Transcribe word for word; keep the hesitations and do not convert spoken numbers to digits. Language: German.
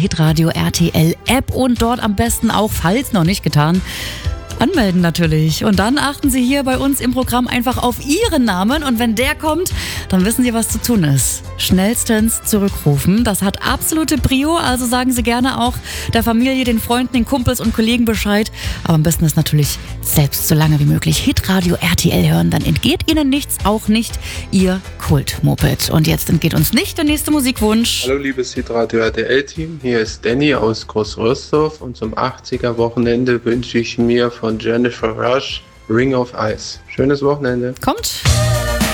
Hitradio R T L App und dort am besten auch, falls noch nicht getan, anmelden natürlich. Und dann achten Sie hier bei uns im Programm einfach auf Ihren Namen und wenn der kommt, dann wissen Sie, was zu tun ist. Schnellstens zurückrufen. Das hat absolute Prio, also sagen Sie gerne auch der Familie, den Freunden, den Kumpels und Kollegen Bescheid. Aber am besten ist natürlich selbst so lange wie möglich Hitradio R T L hören, dann entgeht Ihnen nichts, auch nicht Ihr Kult-Moped. Und jetzt entgeht uns nicht der nächste Musikwunsch. Hallo liebes Hitradio R T L-Team, hier ist Danny aus Großröstorf und zum achtziger-Wochenende wünsche ich mir von Jennifer Rush Ring of Ice. Schönes Wochenende. Kommt.